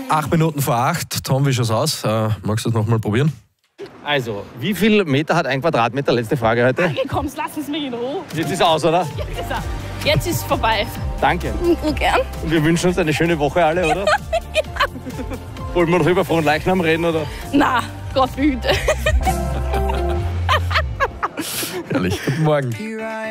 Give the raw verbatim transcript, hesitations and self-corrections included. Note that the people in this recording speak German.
Acht Minuten vor acht. Tom, wie schaut's aus? Äh, magst du es nochmal probieren? Also, wie viel Meter hat ein Quadratmeter? Letzte Frage heute. Komm, lass es mich in Ruhe. Jetzt ist aus, oder? Jetzt ist, er. Jetzt ist es vorbei. Danke. Und gern. Und wir wünschen uns eine schöne Woche alle, oder? Ja. Wollen wir noch über Fronleichnam reden, oder? Na, Gott behüte. Ehrlich, guten Morgen.